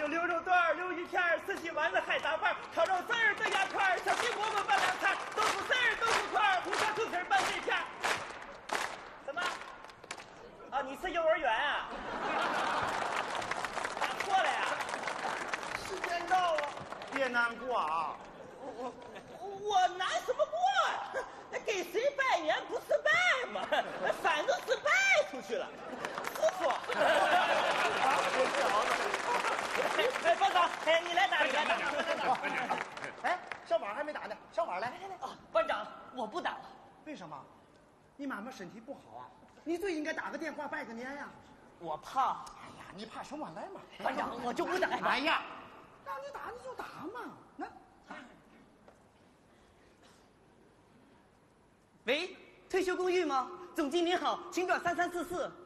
就牛肉段、溜鱼片、四喜丸子、海杂饭、烤肉丝儿、豆芽块、小鸡饽饽拌凉菜、豆腐丝儿、豆腐块、红烧猪蹄儿拌碎片。什么？啊，你是幼儿园啊？打错了呀？ 时间到了，别难过啊。 我难什么过啊？给谁拜年不是拜吗？反正是拜出去了。师傅，哎，班长，哎，你来打，你来打。 哎，小婉还没打呢，小婉来。 啊，班长，我不打了。 为什么？你妈妈身体不好啊，你最应该打个电话拜个年呀。 我怕。 哎呀，你怕什么？来嘛。 班长，我就不打。 哎呀，让你打你就打嘛。那。 喂，退休公寓吗？总经理好，请转3344。